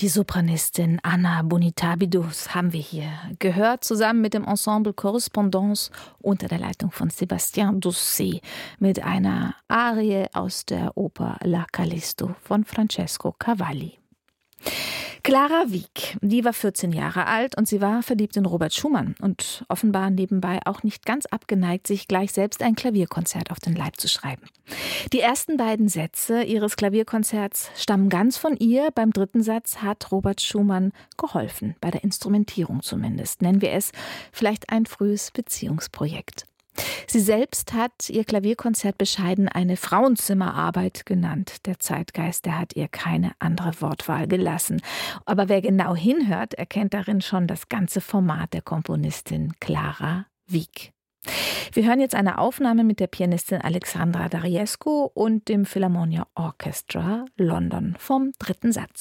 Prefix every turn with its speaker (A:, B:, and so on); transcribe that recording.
A: Die Sopranistin Anna Bonitabidus haben wir hier gehört, zusammen mit dem Ensemble Correspondance unter der Leitung von Sébastien Doucet mit einer Arie aus der Oper La Callisto von Francesco Cavalli. Clara Wieck, die war 14 Jahre alt und sie war verliebt in Robert Schumann und offenbar nebenbei auch nicht ganz abgeneigt, sich gleich selbst ein Klavierkonzert auf den Leib zu schreiben. Die ersten beiden Sätze ihres Klavierkonzerts stammen ganz von ihr. Beim dritten Satz hat Robert Schumann geholfen, bei der Instrumentierung zumindest. Nennen wir es vielleicht ein frühes Beziehungsprojekt. Sie selbst hat ihr Klavierkonzert bescheiden eine Frauenzimmerarbeit genannt. Der Zeitgeist, der hat ihr keine andere Wortwahl gelassen. Aber wer genau hinhört, erkennt darin schon das ganze Format der Komponistin Clara Wieck. Wir hören jetzt eine Aufnahme mit der Pianistin Alexandra Dariescu und dem Philharmonia Orchestra London vom dritten Satz.